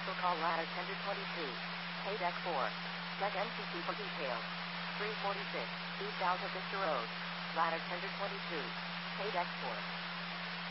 Cancel call ladder tender 22. Pay deck 4. Check MCC for details. 346 East Alta Vista Road. Ladder tender 22. Pay deck 4.